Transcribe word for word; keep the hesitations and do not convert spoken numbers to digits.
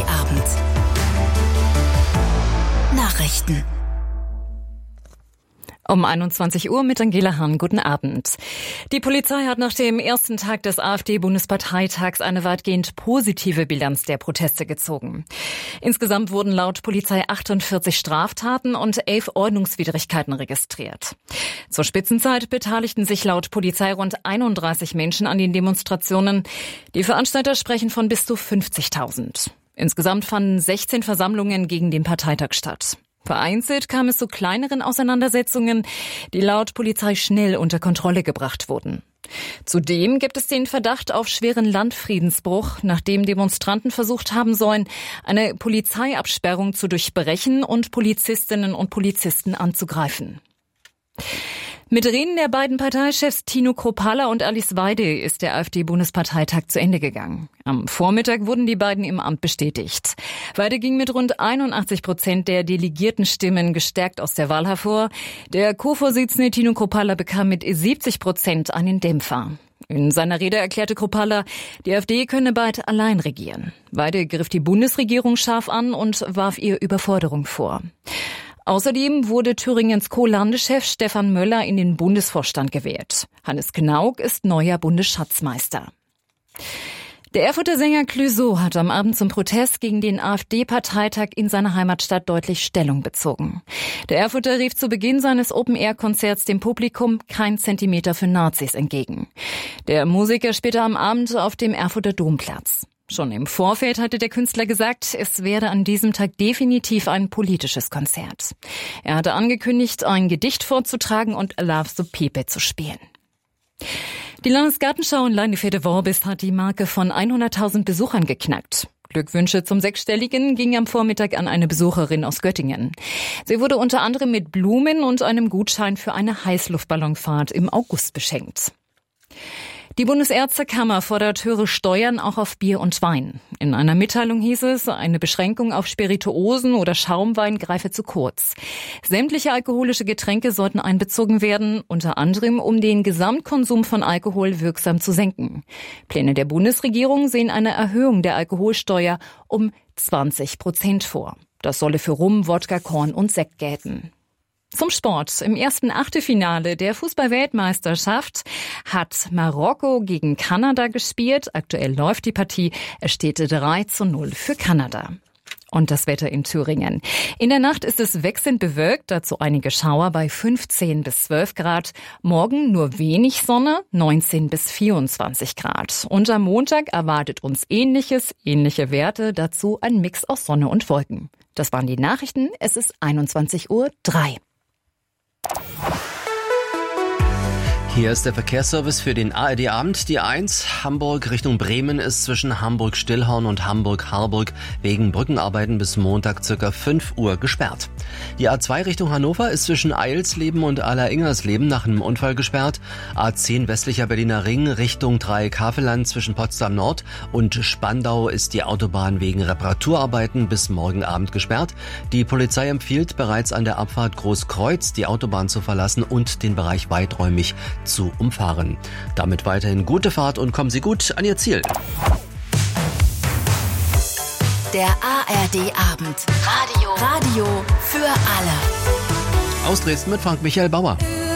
Abend. Nachrichten. Um einundzwanzig Uhr mit Angela Hahn. Guten Abend. Die Polizei hat nach dem ersten Tag des AfD-Bundesparteitags eine weitgehend positive Bilanz der Proteste gezogen. Insgesamt wurden laut Polizei achtundvierzig Straftaten und elf Ordnungswidrigkeiten registriert. Zur Spitzenzeit beteiligten sich laut Polizei rund einunddreißig Menschen an den Demonstrationen. Die Veranstalter sprechen von bis zu fünfzigtausend. Insgesamt fanden sechzehn Versammlungen gegen den Parteitag statt. Vereinzelt kam es zu kleineren Auseinandersetzungen, die laut Polizei schnell unter Kontrolle gebracht wurden. Zudem gibt es den Verdacht auf schweren Landfriedensbruch, nachdem Demonstranten versucht haben sollen, eine Polizeiabsperrung zu durchbrechen und Polizistinnen und Polizisten anzugreifen. Mit Reden der beiden Parteichefs Tino Kruppalla und Alice Weidel ist der AfD-Bundesparteitag zu Ende gegangen. Am Vormittag wurden die beiden im Amt bestätigt. Weidel ging mit rund einundachtzig Prozent der delegierten Stimmen gestärkt aus der Wahl hervor. Der Co-Vorsitzende Tino Kruppalla bekam mit siebzig Prozent einen Dämpfer. In seiner Rede erklärte Kruppalla, die AfD könne bald allein regieren. Weidel griff die Bundesregierung scharf an und warf ihr Überforderung vor. Außerdem wurde Thüringens Co-Landeschef Stefan Möller in den Bundesvorstand gewählt. Hannes Knauk ist neuer Bundesschatzmeister. Der Erfurter Sänger Clouseau hat am Abend zum Protest gegen den AfD-Parteitag in seiner Heimatstadt deutlich Stellung bezogen. Der Erfurter rief zu Beginn seines Open-Air-Konzerts dem Publikum kein Zentimeter für Nazis entgegen. Der Musiker spielte am Abend auf dem Erfurter Domplatz. Schon im Vorfeld hatte der Künstler gesagt, es werde an diesem Tag definitiv ein politisches Konzert. Er hatte angekündigt, ein Gedicht vorzutragen und Love so Pepe zu spielen. Die Landesgartenschau in Leinefelde-Worbis hat die Marke von hunderttausend Besuchern geknackt. Glückwünsche zum Sechsstelligen gingen am Vormittag an eine Besucherin aus Göttingen. Sie wurde unter anderem mit Blumen und einem Gutschein für eine Heißluftballonfahrt im August beschenkt. Die Bundesärztekammer fordert höhere Steuern auch auf Bier und Wein. In einer Mitteilung hieß es, eine Beschränkung auf Spirituosen oder Schaumwein greife zu kurz. Sämtliche alkoholische Getränke sollten einbezogen werden, unter anderem um den Gesamtkonsum von Alkohol wirksam zu senken. Pläne der Bundesregierung sehen eine Erhöhung der Alkoholsteuer um zwanzig Prozent vor. Das solle für Rum, Wodka, Korn und Sekt gelten. Zum Sport. Im ersten Achtelfinale der Fußball-Weltmeisterschaft hat Marokko gegen Kanada gespielt. Aktuell läuft die Partie. Es steht drei zu null für Kanada. Und das Wetter in Thüringen. In der Nacht ist es wechselnd bewölkt, dazu einige Schauer bei fünfzehn bis zwölf Grad. Morgen nur wenig Sonne, neunzehn bis vierundzwanzig Grad. Und am Montag erwartet uns Ähnliches, ähnliche Werte, dazu ein Mix aus Sonne und Wolken. Das waren die Nachrichten. Es ist einundzwanzig Uhr drei. Hier ist der Verkehrsservice für den A R D-Abend. Die eins Hamburg Richtung Bremen ist zwischen Hamburg-Stillhorn und Hamburg-Harburg wegen Brückenarbeiten bis Montag ca. fünf Uhr gesperrt. Die A zwei Richtung Hannover ist zwischen Eilsleben und Aller-Ingersleben nach einem Unfall gesperrt. A zehn westlicher Berliner Ring Richtung Dreieck-Havelland zwischen Potsdam Nord und Spandau ist die Autobahn wegen Reparaturarbeiten bis morgen Abend gesperrt. Die Polizei empfiehlt bereits an der Abfahrt Großkreuz die Autobahn zu verlassen und den Bereich weiträumig zu umfahren. Damit weiterhin gute Fahrt und kommen Sie gut an Ihr Ziel. Der A R D-Abend. Radio. Radio für alle. Aus Dresden mit Frank Michael Bauer.